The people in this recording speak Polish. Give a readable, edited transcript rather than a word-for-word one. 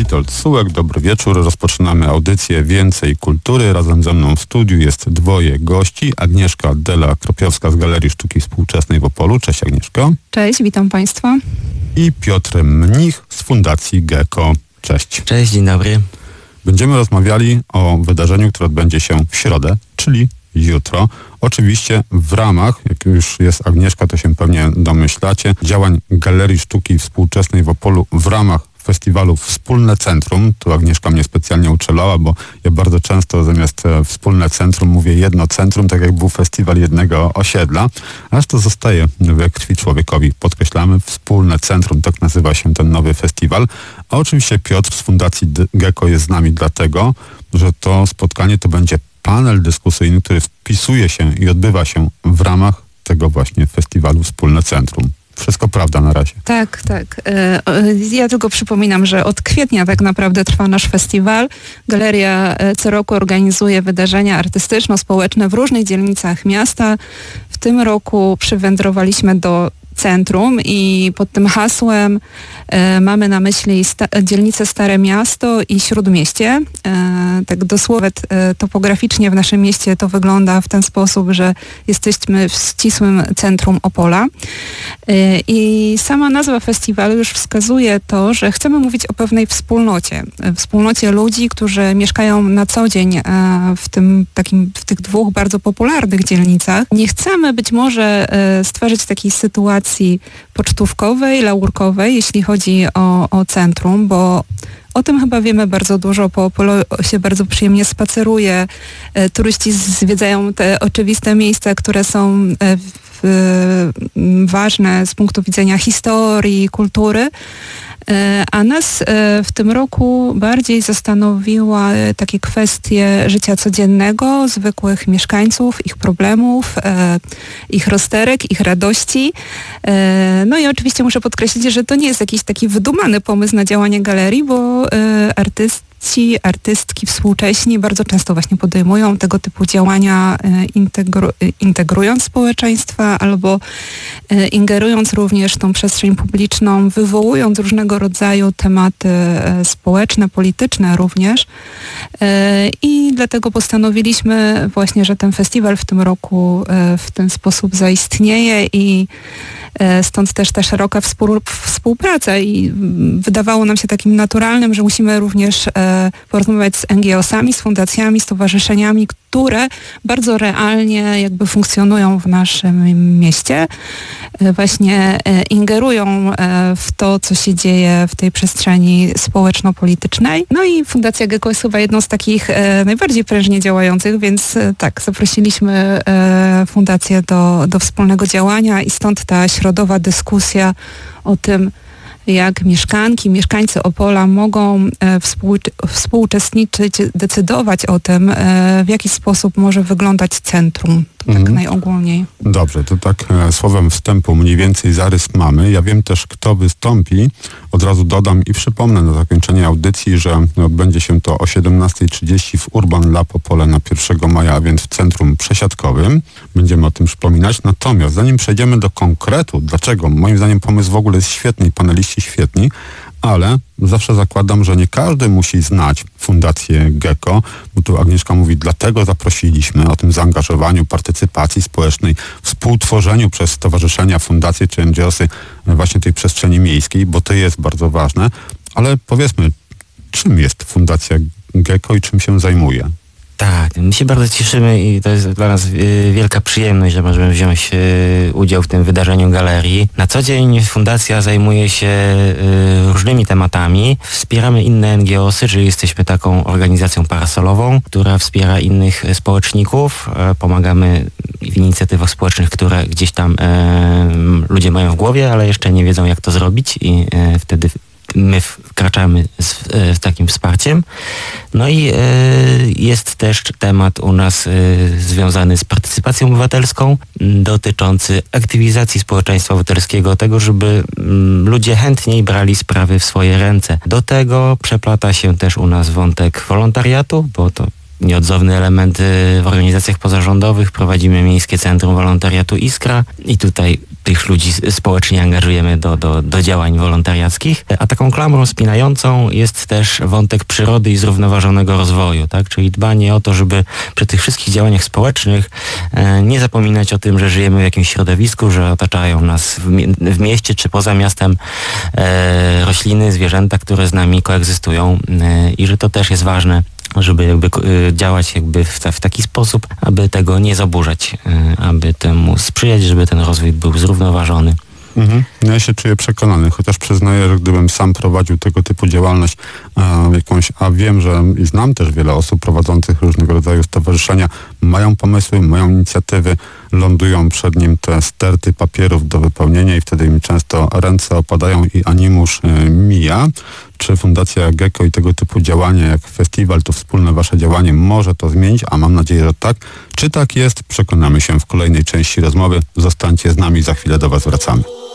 Witold Sułek, dobry wieczór. Rozpoczynamy audycję Więcej Kultury. Razem ze mną w studiu jest dwoje gości. Agnieszka Dela-Kropiowska z Galerii Sztuki Współczesnej w Opolu. Cześć Agnieszko. Cześć, witam Państwa. I Piotr Mnich z Fundacji GECO. Cześć. Cześć, dzień dobry. Będziemy rozmawiali o wydarzeniu, które odbędzie się w środę, czyli jutro. Oczywiście w ramach, jak już jest Agnieszka, to się pewnie domyślacie, działań Galerii Sztuki Współczesnej w Opolu w ramach festiwalu Wspólne Centrum. Tu Agnieszka mnie specjalnie uczelała, bo ja bardzo często zamiast Wspólne Centrum mówię jedno centrum, tak jak był festiwal jednego osiedla. Aż to zostaje we krwi człowiekowi. Podkreślamy, Wspólne Centrum, tak nazywa się ten nowy festiwal. A oczywiście Piotr z Fundacji GECO jest z nami dlatego, że to spotkanie to będzie panel dyskusyjny, który wpisuje się i odbywa się w ramach tego właśnie festiwalu Wspólne Centrum. Wszystko prawda na razie. Tak. Ja tylko przypominam, że od kwietnia tak naprawdę trwa nasz festiwal. Galeria co roku organizuje wydarzenia artystyczno-społeczne w różnych dzielnicach miasta. W tym roku przywędrowaliśmy do centrum i pod tym hasłem mamy na myśli dzielnicę Stare Miasto i Śródmieście. Tak dosłownie topograficznie w naszym mieście to wygląda w ten sposób, że jesteśmy w ścisłym centrum Opola. I sama nazwa festiwalu już wskazuje to, że chcemy mówić o pewnej wspólnocie ludzi, którzy mieszkają na co dzień w tych dwóch bardzo popularnych dzielnicach. Nie chcemy być może stworzyć takiej sytuacji pocztówkowej, laurkowej, jeśli chodzi o centrum, bo o tym chyba wiemy bardzo dużo, po Opolu się bardzo przyjemnie spaceruje, turyści zwiedzają te oczywiste miejsca, które są ważne z punktu widzenia historii, kultury. A nas w tym roku bardziej zastanowiła takie kwestie życia codziennego, zwykłych mieszkańców, ich problemów, ich rozterek, ich radości. No i oczywiście muszę podkreślić, że to nie jest jakiś taki wydumany pomysł na działanie galerii, bo artystki współcześni bardzo często właśnie podejmują tego typu działania, integrując społeczeństwa albo ingerując również w tą przestrzeń publiczną, wywołując różnego rodzaju tematy społeczne, polityczne również. I dlatego postanowiliśmy właśnie, że ten festiwal w tym roku w ten sposób zaistnieje i stąd też ta szeroka współpraca i wydawało nam się takim naturalnym, że musimy również porozmawiać z NGO-sami, z fundacjami, stowarzyszeniami, które bardzo realnie jakby funkcjonują w naszym mieście, właśnie ingerują w to, co się dzieje w tej przestrzeni społeczno-politycznej. No i Fundacja GECO jest chyba jedną z takich najbardziej prężnie działających, więc tak, zaprosiliśmy fundację do wspólnego działania i stąd ta środowa dyskusja o tym, jak mieszkańcy Opola mogą współuczestniczyć, decydować o tym, w jaki sposób może wyglądać centrum. To tak najogólniej. Dobrze, to tak słowem wstępu mniej więcej zarys mamy. Ja wiem też, kto wystąpi. Od razu dodam i przypomnę na zakończenie audycji, że odbędzie się to o 17:30 w Urban Lab Opole na 1 maja, a więc w centrum przesiadkowym. Będziemy o tym przypominać. Natomiast zanim przejdziemy do konkretu, dlaczego? Moim zdaniem pomysł w ogóle jest świetny i paneliści świetni, ale zawsze zakładam, że nie każdy musi znać Fundację GECO, bo tu Agnieszka mówi, dlatego zaprosiliśmy o tym zaangażowaniu, partycypacji społecznej, współtworzeniu przez stowarzyszenia, fundacje czy NGO-sy właśnie tej przestrzeni miejskiej, bo to jest bardzo ważne. Ale powiedzmy, czym jest Fundacja GECO i czym się zajmuje? Tak, my się bardzo cieszymy i to jest dla nas wielka przyjemność, że możemy wziąć udział w tym wydarzeniu galerii. Na co dzień fundacja zajmuje się różnymi tematami. Wspieramy inne NGO-sy, czyli jesteśmy taką organizacją parasolową, która wspiera innych społeczników. Pomagamy w inicjatywach społecznych, które gdzieś tam ludzie mają w głowie, ale jeszcze nie wiedzą, jak to zrobić i wtedy my wkraczamy z takim wsparciem. No i jest też temat u nas związany z partycypacją obywatelską, dotyczący aktywizacji społeczeństwa obywatelskiego, tego, żeby ludzie chętniej brali sprawy w swoje ręce. Do tego przeplata się też u nas wątek wolontariatu, bo to nieodzowny element w organizacjach pozarządowych. Prowadzimy Miejskie Centrum Wolontariatu Iskra i tutaj tych ludzi społecznie angażujemy do działań wolontariackich. A taką klamrą spinającą jest też wątek przyrody i zrównoważonego rozwoju, tak? Czyli dbanie o to, żeby przy tych wszystkich działaniach społecznych nie zapominać o tym, że żyjemy w jakimś środowisku, że otaczają nas w mieście czy poza miastem rośliny, zwierzęta, które z nami koegzystują i że to też jest ważne, żeby działać w taki sposób, aby tego nie zaburzać, aby temu sprzyjać, żeby ten rozwój był zrównoważony. No ja się czuję przekonany, chociaż przyznaję, że gdybym sam prowadził tego typu działalność a wiem, że i znam też wiele osób prowadzących różnego rodzaju stowarzyszenia, mają pomysły, mają inicjatywy, lądują przed nim te sterty papierów do wypełnienia i wtedy mi często ręce opadają i animusz mija. Czy Fundacja Gecko i tego typu działania jak festiwal, to wspólne wasze działanie może to zmienić, a mam nadzieję, że tak. Czy tak jest? Przekonamy się w kolejnej części rozmowy. Zostańcie z nami, za chwilę do was wracamy.